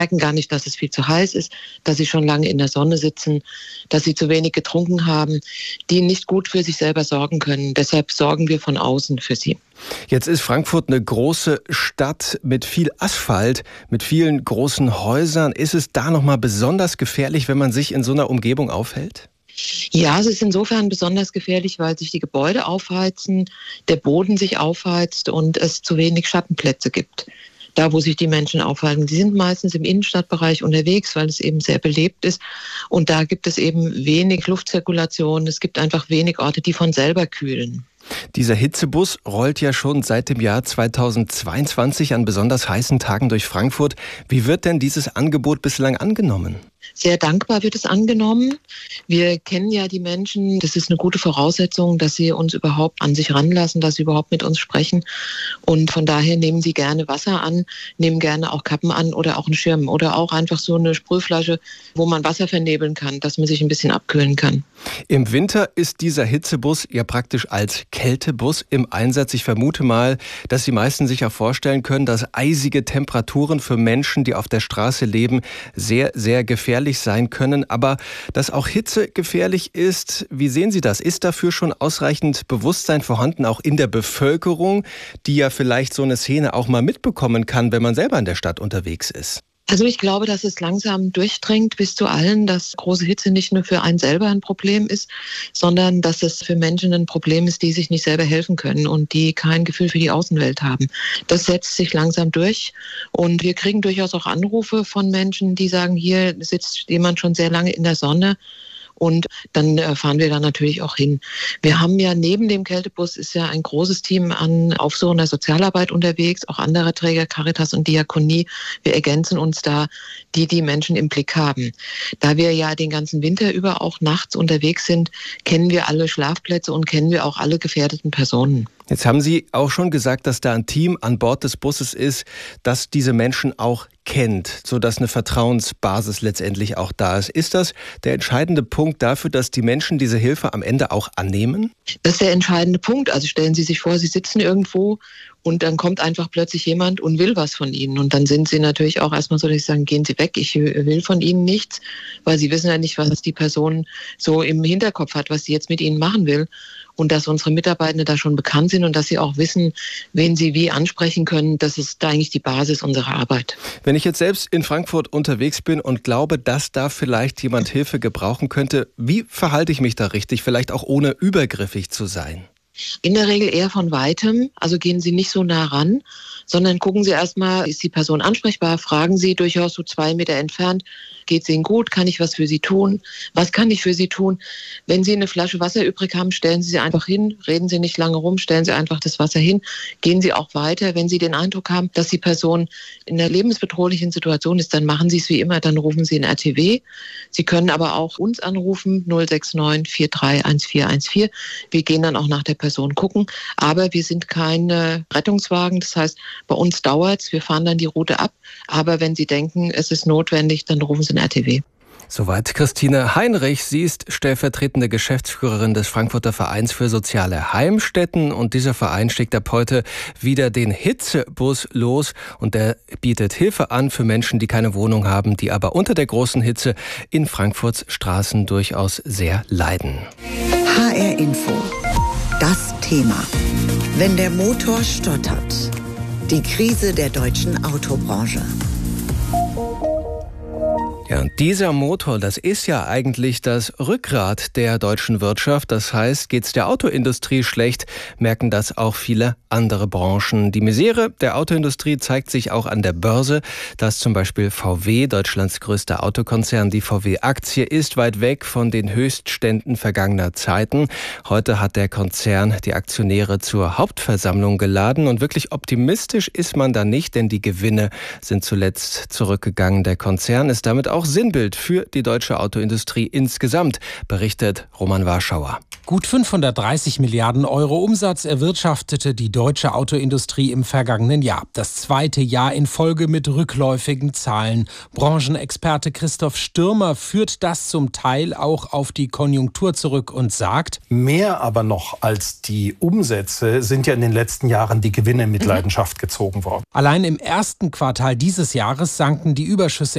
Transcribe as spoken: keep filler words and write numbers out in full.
merken gar nicht, dass es viel zu heiß ist, dass sie schon lange in der Sonne sitzen, dass sie zu wenig getrunken haben, die nicht gut für sich selber sorgen können. Deshalb sorgen wir von außen für sie. Jetzt ist Frankfurt eine große Stadt mit viel Asphalt, mit vielen großen Häusern. Ist es da nochmal besonders gefährlich, wenn man sich in so einer Umgebung aufhält? Ja, es ist insofern besonders gefährlich, weil sich die Gebäude aufheizen, der Boden sich aufheizt und es zu wenig Schattenplätze gibt. Da, wo sich die Menschen aufhalten. Die sind meistens im Innenstadtbereich unterwegs, weil es eben sehr belebt ist. Und da gibt es eben wenig Luftzirkulation. Es gibt einfach wenig Orte, die von selber kühlen. Dieser Hitzebus rollt ja schon seit dem Jahr zweitausendzweiundzwanzig an besonders heißen Tagen durch Frankfurt. Wie wird denn dieses Angebot bislang angenommen? Sehr dankbar wird es angenommen. Wir kennen ja die Menschen. Das ist eine gute Voraussetzung, dass sie uns überhaupt an sich ranlassen, dass sie überhaupt mit uns sprechen. Und von daher nehmen sie gerne Wasser an, nehmen gerne auch Kappen an oder auch einen Schirm oder auch einfach so eine Sprühflasche, wo man Wasser vernebeln kann, dass man sich ein bisschen abkühlen kann. Im Winter ist dieser Hitzebus ja praktisch als Kältebus im Einsatz. Ich vermute mal, dass die meisten sich auch vorstellen können, dass eisige Temperaturen für Menschen, die auf der Straße leben, sehr, sehr gefährlich sein können. Aber dass auch Hitze gefährlich ist, wie sehen Sie das? Ist dafür schon ausreichend Bewusstsein vorhanden, auch in der Bevölkerung, die ja vielleicht so eine Szene auch mal mitbekommen kann, wenn man selber in der Stadt unterwegs ist? Also ich glaube, dass es langsam durchdringt bis zu allen, dass große Hitze nicht nur für einen selber ein Problem ist, sondern dass es für Menschen ein Problem ist, die sich nicht selber helfen können und die kein Gefühl für die Außenwelt haben. Das setzt sich langsam durch und wir kriegen durchaus auch Anrufe von Menschen, die sagen, hier sitzt jemand schon sehr lange in der Sonne. Und dann fahren wir da natürlich auch hin. Wir haben ja neben dem Kältebus ist ja ein großes Team an aufsuchender Sozialarbeit unterwegs, auch andere Träger, Caritas und Diakonie. Wir ergänzen uns da, die die Menschen im Blick haben. Da wir ja den ganzen Winter über auch nachts unterwegs sind, kennen wir alle Schlafplätze und kennen wir auch alle gefährdeten Personen. Jetzt haben Sie auch schon gesagt, dass da ein Team an Bord des Busses ist, das diese Menschen auch kennt, sodass eine Vertrauensbasis letztendlich auch da ist. Ist das der entscheidende Punkt dafür, dass die Menschen diese Hilfe am Ende auch annehmen? Das ist der entscheidende Punkt. Also stellen Sie sich vor, Sie sitzen irgendwo und dann kommt einfach plötzlich jemand und will was von Ihnen. Und dann sind Sie natürlich auch erstmal so, dass Sie sagen, gehen Sie weg, ich will von Ihnen nichts, weil Sie wissen ja nicht, was die Person so im Hinterkopf hat, was sie jetzt mit Ihnen machen will. Und dass unsere Mitarbeitenden da schon bekannt sind und dass sie auch wissen, wen sie wie ansprechen können, das ist da eigentlich die Basis unserer Arbeit. Wenn ich jetzt selbst in Frankfurt unterwegs bin und glaube, dass da vielleicht jemand Hilfe gebrauchen könnte, wie verhalte ich mich da richtig, vielleicht auch ohne übergriffig zu sein? In der Regel eher von Weitem, also gehen Sie nicht so nah ran, sondern gucken Sie erstmal, ist die Person ansprechbar, fragen Sie durchaus so zwei Meter entfernt, geht es Ihnen gut, kann ich was für Sie tun, was kann ich für Sie tun? Wenn Sie eine Flasche Wasser übrig haben, stellen Sie sie einfach hin, reden Sie nicht lange rum, stellen Sie einfach das Wasser hin, gehen Sie auch weiter. Wenn Sie den Eindruck haben, dass die Person in einer lebensbedrohlichen Situation ist, dann machen Sie es wie immer, dann rufen Sie einen R T W. Sie können aber auch uns anrufen, null sechs neun vier drei eins vier eins vier. Wir gehen dann auch nach der Person gucken, aber wir sind kein Rettungswagen, das heißt, bei uns dauert es, wir fahren dann die Route ab, aber wenn Sie denken, es ist notwendig, dann rufen Sie einen R T W. Soweit Christine Heinrich. Sie ist stellvertretende Geschäftsführerin des Frankfurter Vereins für soziale Heimstätten und dieser Verein schickt ab heute wieder den Hitzebus los und der bietet Hilfe an für Menschen, die keine Wohnung haben, die aber unter der großen Hitze in Frankfurts Straßen durchaus sehr leiden. H R Info. Das Thema. Wenn der Motor stottert. Die Krise der deutschen Autobranche. Ja, und dieser Motor, das ist ja eigentlich das Rückgrat der deutschen Wirtschaft. Das heißt, geht's der Autoindustrie schlecht, merken das auch viele andere Branchen. Die Misere der Autoindustrie zeigt sich auch an der Börse, dass zum Beispiel V W, Deutschlands größter Autokonzern, die V W-Aktie ist weit weg von den Höchstständen vergangener Zeiten. Heute hat der Konzern die Aktionäre zur Hauptversammlung geladen und wirklich optimistisch ist man da nicht, denn die Gewinne sind zuletzt zurückgegangen. Der Konzern ist damit auch Sinnbild für die deutsche Autoindustrie insgesamt, berichtet Roman Warschauer. Gut fünfhundertdreißig Milliarden Euro Umsatz erwirtschaftete die deutsche Autoindustrie im vergangenen Jahr. Das zweite Jahr in Folge mit rückläufigen Zahlen. Branchenexperte Christoph Stürmer führt das zum Teil auch auf die Konjunktur zurück und sagt: Mehr aber noch als die Umsätze sind ja in den letzten Jahren die Gewinne in Mitleidenschaft gezogen worden. Allein im ersten Quartal dieses Jahres sanken die Überschüsse